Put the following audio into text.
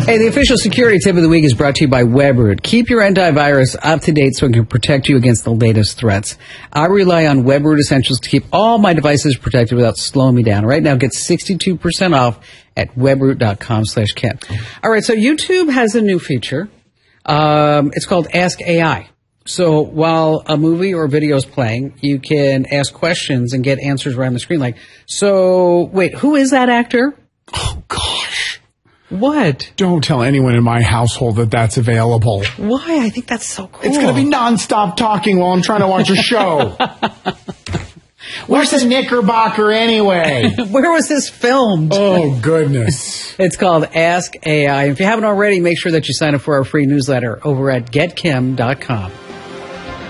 Hey, the official security tip of the week is brought to you by WebRoot. Keep your antivirus up to date so it can protect you against the latest threats. I rely on WebRoot Essentials to keep all my devices protected without slowing me down. Right now, get 62% off at webroot.com/Ken. All right, so YouTube has a new feature. It's called Ask AI. So while a movie or video is playing, you can ask questions and get answers right on the screen. Like, so, wait, who is that actor? Oh, gosh. What? Don't tell anyone in my household that that's available. Why? I think that's so cool. It's going to be nonstop talking while I'm trying to watch a show. Where's the Knickerbocker anyway? Where was this filmed? Oh, goodness. It's called Ask AI. If you haven't already, make sure that you sign up for our free newsletter over at getkim.com.